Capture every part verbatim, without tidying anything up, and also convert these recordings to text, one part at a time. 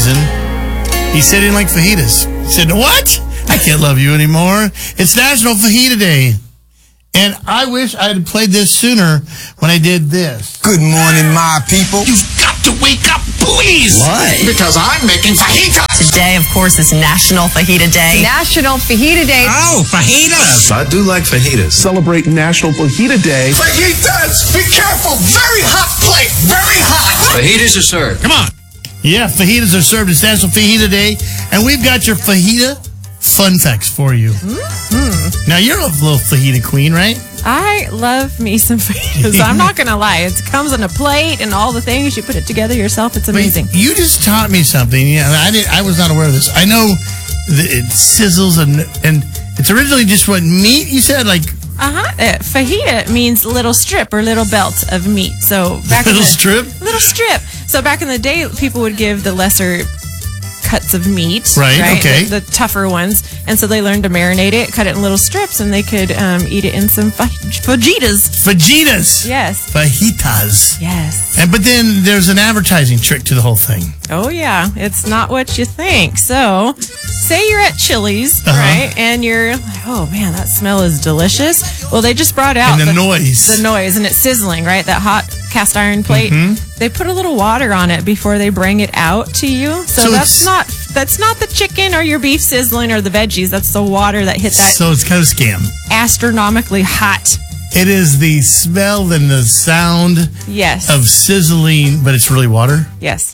season, he said he didn't like fajitas. He said, what? I can't love you anymore. It's National Fajita Day. And I wish I had played this sooner when I did this. Good morning, my people. You've got to wake up, please. Why? Because I'm making fajitas. Today, of course, is National Fajita Day. National Fajita Day. Oh, fajitas. I do like fajitas. Celebrate National Fajita Day. Fajitas! Be careful! Very hot plate! Very hot! Fajitas are served. Come on. Yeah, fajitas are served. It's National Fajita Day. And we've got your fajita fun facts for you. Mm-hmm. Now, you're a little fajita queen, right? I love me some fajitas. I'm not going to lie. It comes on a plate and all the things. You put it together yourself. It's amazing. Wait, you just taught me something. Yeah, I did. I was not aware of this. I know that it sizzles and and it's originally just what meat you said, like uh-huh. Uh, fajita means little strip or little belt of meat. So back little in the, strip, little strip. So back in the day, people would give the lesser cuts of meat, right? right? Okay, the, the tougher ones, and so they learned to marinate it, cut it in little strips, and they could um, eat it in some faj- fajitas. Fajitas, yes, fajitas, yes. And but then there's an advertising trick to the whole thing. Oh yeah, it's not what you think. So, say you're at Chili's, uh-huh. right, and you're like, oh man, that smell is delicious. Well, they just brought out and the, the noise, the noise, and it's sizzling, right? That hot cast iron plate. Mm-hmm. They put a little water on it before they bring it out to you. So, so that's not that's not the chicken or your beef sizzling or the veggies. That's the water that hit that. So it's kind of scam. Astronomically hot. It is the smell and the sound yes. of sizzling, but it's really water? Yes.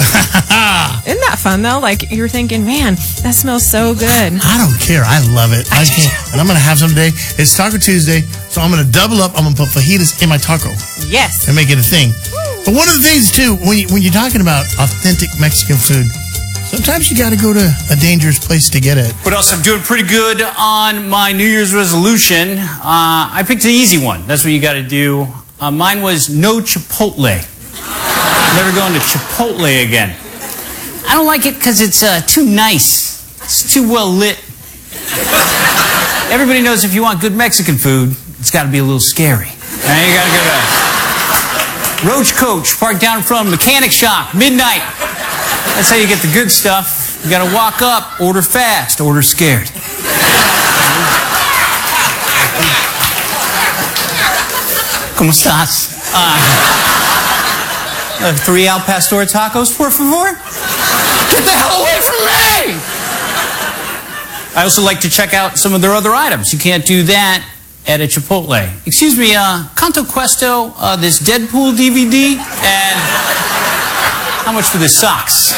Isn't that fun, though? Like, you're thinking, man, that smells so good. I don't care. I love it. I can't. And I'm going to have some today. It's Taco Tuesday, so I'm going to double up. I'm going to put fajitas in my taco. Yes. And make it a thing. Woo. But one of the things, too, when, you, when you're talking about authentic Mexican food, sometimes you got to go to a dangerous place to get it. What else? I'm doing pretty good on my New Year's resolution. Uh, I picked an easy one. That's what you got to do. Uh, mine was no Chipotle. Never going to Chipotle again. I don't like it because it's uh, too nice. It's too well lit. Everybody knows if you want good Mexican food, it's got to be a little scary. Right? You got to go to Roach Coach, parked down in front of Mechanic Shop, midnight. That's how you get the good stuff. You gotta walk up, order fast, order scared. ¿Cómo estás? Uh, uh, three Al Pastor tacos, por favor? Get the hell away from me! I also like to check out some of their other items. You can't do that at a Chipotle. Excuse me, uh, Canto Questo, uh, this Deadpool D V D, and how much for the socks?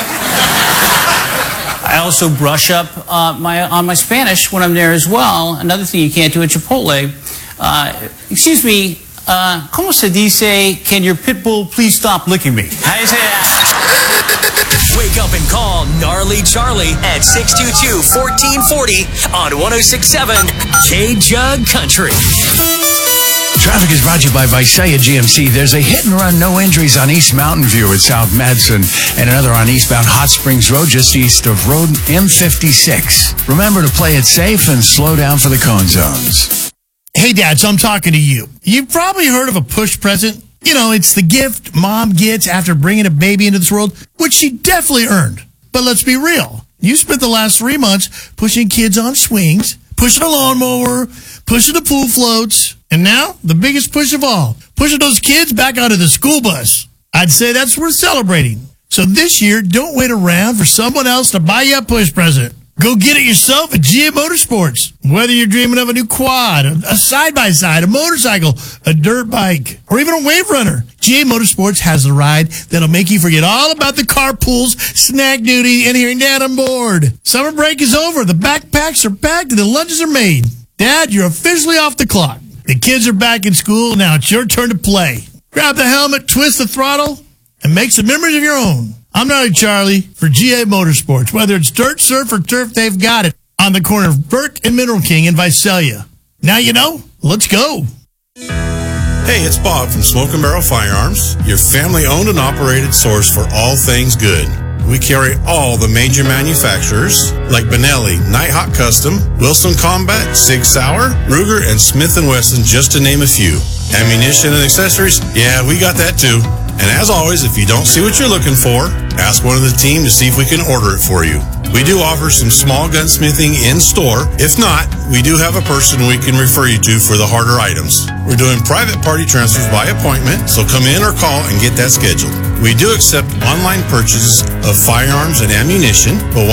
I also brush up uh, my on my Spanish when I'm there as well. Another thing you can't do at Chipotle. Uh, excuse me, uh, ¿cómo se dice, can your pit bull please stop licking me? How do you say that? Wake up and call Gnarly Charlie at six two two, one four four zero on one oh six point seven K-Jug Country. Traffic is brought to you by Visalia G M C. There's a hit and run, no injuries on East Mountain View at South Madison, and another on eastbound Hot Springs Road just east of Road M fifty-six. Remember to play it safe and slow down for the cone zones. Hey, Dad, so I'm talking to you. You've probably heard of a push present. You know, it's the gift mom gets after bringing a baby into this world, which she definitely earned. But let's be real. You spent the last three months pushing kids on swings, pushing a lawnmower, pushing the pool floats, and now the biggest push of all, pushing those kids back onto the school bus. I'd say that's worth celebrating. So this year, don't wait around for someone else to buy you a push present. Go get it yourself at G A Motorsports. Whether you're dreaming of a new quad, a side-by-side, a motorcycle, a dirt bike, or even a wave runner, G A Motorsports has the ride that'll make you forget all about the carpools, snack duty, and hearing Dad on board. Summer break is over. The backpacks are packed and the lunches are made. Dad, you're officially off the clock. The kids are back in school. Now it's your turn to play. Grab the helmet, twist the throttle, and make some memories of your own. I'm Gnarly Charlie for G A Motorsports. Whether it's dirt, surf, or turf, they've got it on the corner of Burke and Mineral King in Visalia. Now you know, let's go. Hey, it's Bob from Smoke and Barrel Firearms, your family-owned and operated source for all things good. We carry all the major manufacturers like Benelli, Nighthawk Custom, Wilson Combat, Sig Sauer, Ruger, and Smith and Wesson, just to name a few. Ammunition and accessories, yeah, we got that too. And as always, if you don't see what you're looking for, ask one of the team to see if we can order it for you. We do offer some small gunsmithing in store. If not, we do have a person we can refer you to for the harder items. We're doing private party transfers by appointment, so come in or call and get that scheduled. We do accept online purchases of firearms and ammunition, but